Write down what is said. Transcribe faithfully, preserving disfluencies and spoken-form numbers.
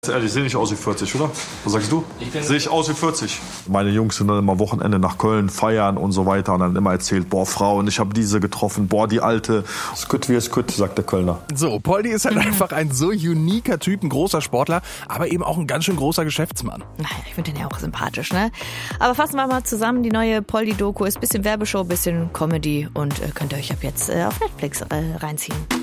Ehrlich, sehe ich aus wie vierzig, oder? Was sagst du? Sehe ich aus wie vierzig. Meine Jungs sind dann immer Wochenende nach Köln feiern und so weiter und dann immer erzählt, boah, Frauen, ich habe diese getroffen, boah, die alte. Ist gut wie es gut, sagt der Kölner. So, Poldi ist halt mhm. einfach ein so uniker Typ, ein großer Sportler, aber eben auch ein ganz schön großer Geschäftsmann. Naja, ich finde den ja auch sympathisch, ne? Aber fassen wir mal zusammen, die neue Poldi-Doku ist ein bisschen Werbeshow, ein bisschen Comedy und äh, könnt ihr euch ab jetzt äh, auf Netflix äh, reinziehen.